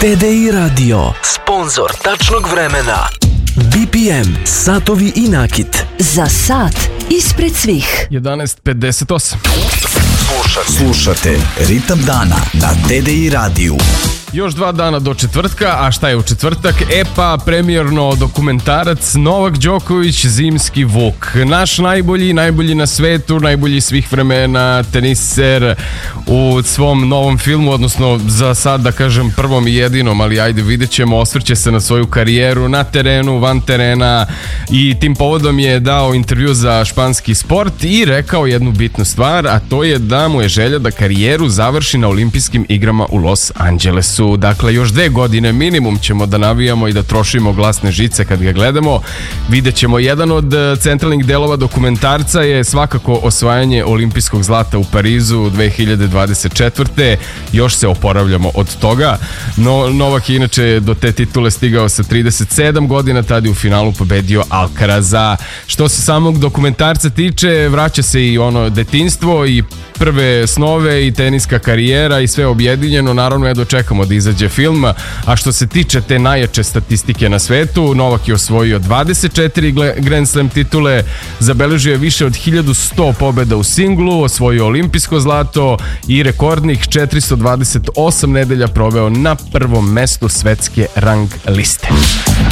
TDI Radio, sponsor tačnog vremena. BPM, satovi i nakit. Za sat ispred svih. 11:58. Slušate Ritam dana na TDI radiju. Još 2 dana do četvrtka, a šta je u četvrtak? Premijerno dokumentarac Novak Đoković, Zimski Vuk. Naš najbolji na svetu, najbolji svih vremena, teniser u svom novom filmu, odnosno za sad da kažem prvom i jedinom, ali ajde vidjet ćemo, osvrće se na svoju karijeru na terenu, van terena i tim povodom je dao intervju za Španski sport i rekao jednu bitnu stvar, a to je da mu je želja da karijeru završi na olimpijskim igrama u Los Angelesu. Dakle, još 2 godine minimum ćemo da navijamo i da trošimo glasne žice kad ga gledamo. Vidjet ćemo, jedan od centralnih delova dokumentarca je svakako osvajanje olimpijskog zlata u Parizu 2024. Još se oporavljamo od toga. No, Novak je inače do te titule stigao sa 37 godina, tada je u finalu pobedio Alcaraza. Što se samog dokumentarca tiče, vraća se i ono detinjstvo i prve snove i teniska karijera i sve objedinjeno. Naravno je dočekamo da izađe film, a što se tiče te najjače statistike na svetu, Novak je osvojio 24 Grand Slam titule, zabeležio je više od 1100 pobjeda u singlu, osvojio olimpijsko zlato i rekordnih 428 nedelja proveo na prvom mestu svetske rang liste.